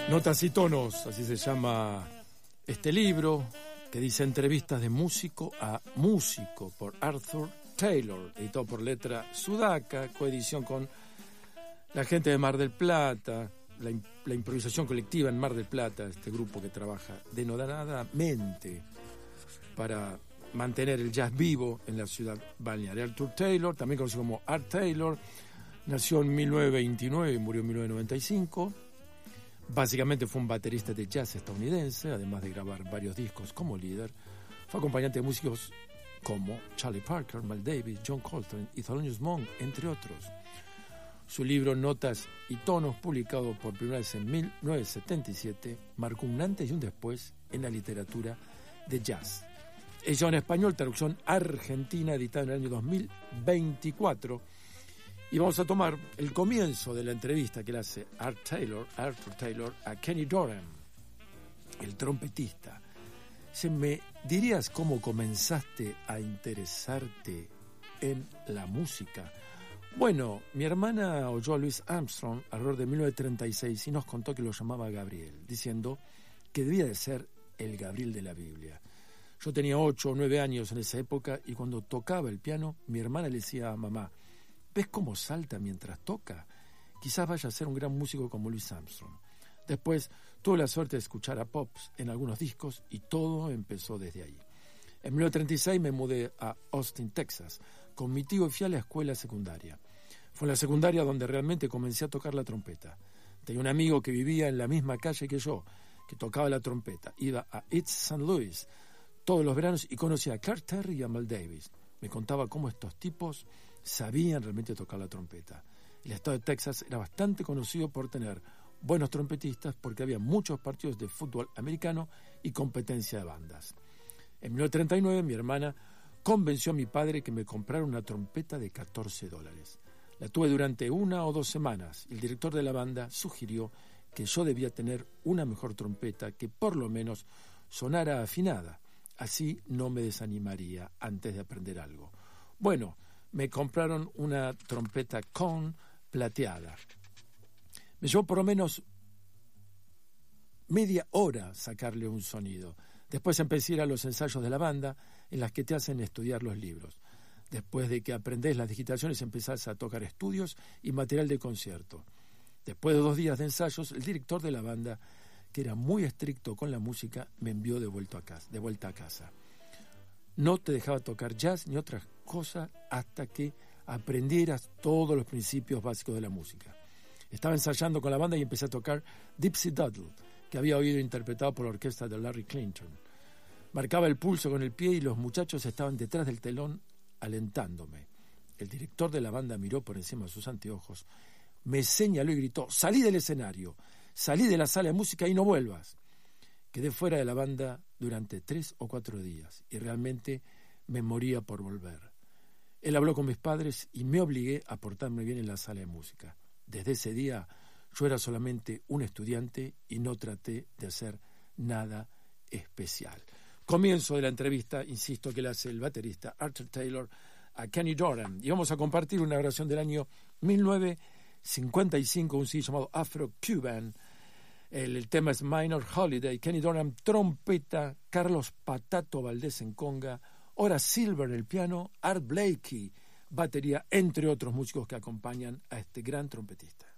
Notas y tonos, así se llama este libro, que dice Entrevistas de músico a músico, por Arthur Taylor, editado por Letra Sudaca, coedición con la gente de Mar del Plata, la improvisación colectiva en Mar del Plata, este grupo que trabaja denodadamente para mantener el jazz vivo en la ciudad balnearia. Arthur Taylor, también conocido como Art Taylor, nació en 1929 y murió en 1995. Básicamente fue un baterista de jazz estadounidense, además de grabar varios discos como líder. Fue acompañante de músicos como Charlie Parker, Miles Davis, John Coltrane y Thelonious Monk, entre otros. Su libro Notas y Tonos, publicado por primera vez en 1977, marcó un antes y un después en la literatura de jazz. Ello en español, traducción argentina, editada en el año 2024. Y vamos a tomar el comienzo de la entrevista que le hace Arthur Taylor, a Kenny Dorham, el trompetista. ¿Me dirías cómo comenzaste a interesarte en la música? Bueno, mi hermana oyó a Louis Armstrong alrededor de 1936 y nos contó que lo llamaba Gabriel, diciendo que debía de ser el Gabriel de la Biblia. Yo tenía 8 o 9 años en esa época y cuando tocaba el piano, mi hermana le decía a mamá: ¿ves cómo salta mientras toca? Quizás vaya a ser un gran músico como Louis Armstrong. Después tuve la suerte de escuchar a Pops en algunos discos y todo empezó desde ahí. En 1936 me mudé a Austin, Texas, con mi tío y fui a la escuela secundaria. Fue en la secundaria donde realmente comencé a tocar la trompeta. Tenía un amigo que vivía en la misma calle que yo, que tocaba la trompeta. Iba a East St. Louis todos los veranos y conocía a Clark Terry y a Miles Davis. Me contaba cómo estos tipos sabían realmente tocar la trompeta. El estado de Texas era bastante conocido por tener buenos trompetistas porque había muchos partidos de fútbol americano y competencia de bandas. En 1939 mi hermana convenció a mi padre que me comprara una trompeta de $14. La tuve durante 1 o 2 semanas y el director de la banda sugirió que yo debía tener una mejor trompeta que por lo menos sonara afinada. Así no me desanimaría antes de aprender algo. Bueno, me compraron una trompeta Conn plateada. Me llevó por lo menos media hora sacarle un sonido. Después empecé a ir a los ensayos de la banda, en las que te hacen estudiar los libros. Después de que aprendés las digitaciones, empezás a tocar estudios y material de concierto. Después de 2 días de ensayos, el director de la banda, que era muy estricto con la música, me envió de vuelta a casa. No te dejaba tocar jazz ni otras cosas hasta que aprendieras todos los principios básicos de la música. Estaba ensayando con la banda y empecé a tocar Dipsy Doodle, que había oído interpretado por la orquesta de Larry Clinton. Marcaba el pulso con el pie y los muchachos estaban detrás del telón alentándome. El director de la banda miró por encima de sus anteojos, me señaló y gritó: «Salí del escenario, salí de la sala de música y no vuelvas». Quedé fuera de la banda durante 3 o 4 días y realmente me moría por volver. Él habló con mis padres y me obligué a portarme bien en la sala de música. Desde ese día yo era solamente un estudiante y no traté de hacer nada especial. Comienzo de la entrevista, insisto, que le hace el baterista Arthur Taylor a Kenny Dorham. Y vamos a compartir una grabación del año 1955, un CD llamado Afro-Cuban. El tema es Minor Holiday. Kenny Dorham, trompeta, Carlos Patato Valdés en conga, Horace Silver en el piano, Art Blakey, batería, entre otros músicos que acompañan a este gran trompetista.